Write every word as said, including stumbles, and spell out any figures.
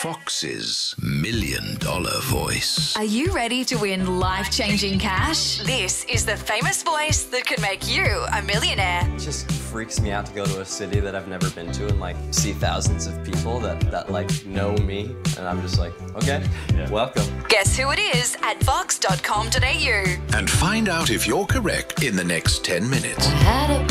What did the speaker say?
Fox's Million Dollar Voice. Are you ready to win life-changing cash? This is the famous voice that can make you a millionaire. It just freaks me out to go to a city that I've never been to and like see thousands of people that, that like know me. And I'm just like, okay, yeah. Welcome. Guess who it is at vox dot com dot a u. And find out if you're correct in the next ten minutes. I had a